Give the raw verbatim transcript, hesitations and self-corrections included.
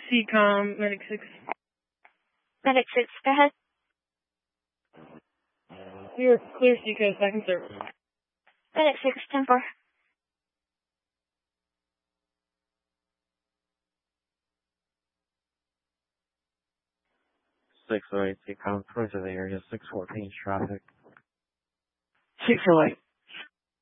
C COM, Medic six. Medic six, go ahead. You're clear Seacoast, back in service. Medic six, ten four. six oh eight C COM, towards the area, six fourteen traffic. six oh eight.